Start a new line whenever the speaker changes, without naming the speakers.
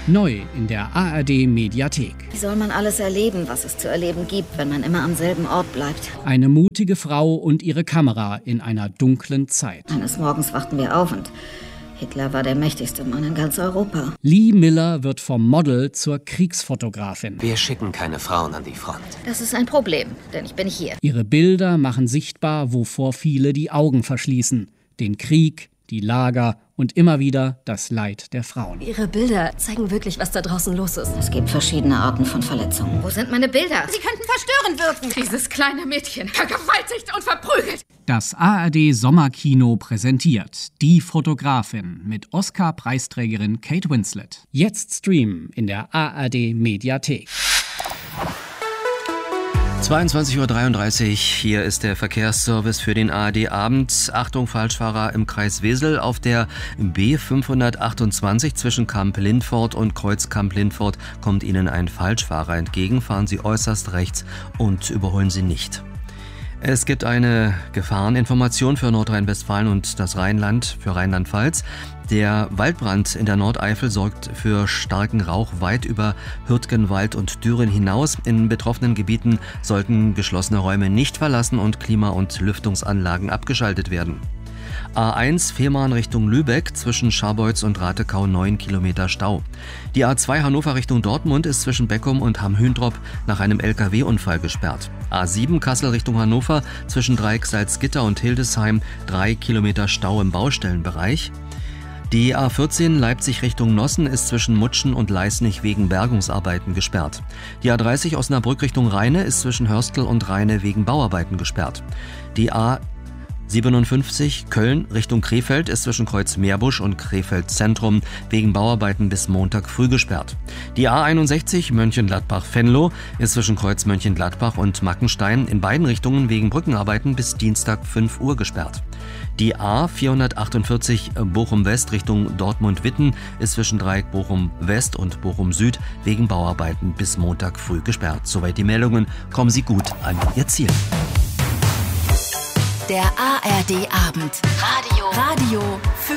Neu in der ARD-Mediathek.
Wie soll man alles erleben, was es zu erleben gibt, wenn man immer am selben Ort bleibt?
Eine mutige Frau und ihre Kamera in einer dunklen Zeit.
Eines Morgens wachten wir auf und Hitler war der mächtigste Mann in ganz Europa.
Lee Miller wird vom Model zur Kriegsfotografin.
Wir schicken keine Frauen an die Front.
Das ist ein Problem, denn ich bin hier.
Ihre Bilder machen sichtbar, wovor viele die Augen verschließen. Den Krieg, die Lager und immer wieder das Leid der Frauen.
Ihre Bilder zeigen wirklich, was da draußen los ist.
Es gibt verschiedene Arten von Verletzungen.
Wo sind meine Bilder? Sie könnten verstörend wirken. Dieses kleine Mädchen vergewaltigt und verprügelt.
Das ARD-Sommerkino präsentiert Die Fotografin mit Oscar-Preisträgerin Kate Winslet. Jetzt streamen in der ARD-Mediathek.
22:33 Uhr, hier ist der Verkehrsservice für den ARD-Abend. Achtung, Falschfahrer im Kreis Wesel auf der B528 zwischen Kamp-Lindfort und Kreuz Kamp-Lindfort kommt Ihnen ein Falschfahrer entgegen. Fahren Sie äußerst rechts und überholen Sie nicht. Es gibt eine Gefahreninformation für Nordrhein-Westfalen und das Rheinland, für Rheinland-Pfalz. Der Waldbrand in der Nordeifel sorgt für starken Rauch weit über Hürtgenwald und Düren hinaus. In betroffenen Gebieten sollten geschlossene Räume nicht verlassen und Klima- und Lüftungsanlagen abgeschaltet werden. A1 Fehmarn Richtung Lübeck, zwischen Scharbeutz und Ratekau 9 Kilometer Stau. Die A2 Hannover Richtung Dortmund ist zwischen Beckum und Hamm-Hündrop nach einem LKW-Unfall gesperrt. A7 Kassel Richtung Hannover, zwischen Dreieck Salzgitter und Hildesheim 3 Kilometer Stau im Baustellenbereich. Die A14 Leipzig Richtung Nossen ist zwischen Mutschen und Leisnig wegen Bergungsarbeiten gesperrt. Die A30 Osnabrück Richtung Rheine ist zwischen Hörstel und Rheine wegen Bauarbeiten gesperrt. Die A57 Köln Richtung Krefeld ist zwischen Kreuz Meerbusch und Krefeld Zentrum wegen Bauarbeiten bis Montag früh gesperrt. Die A61 Mönchengladbach-Venlo ist zwischen Kreuz Mönchengladbach und Mackenstein in beiden Richtungen wegen Brückenarbeiten bis Dienstag 5 Uhr gesperrt. Die A448 Bochum-West Richtung Dortmund-Witten ist zwischen Dreieck Bochum-West und Bochum-Süd wegen Bauarbeiten bis Montag früh gesperrt. Soweit die Meldungen. Kommen Sie gut an Ihr Ziel.
Der ARD-Abend. Radio für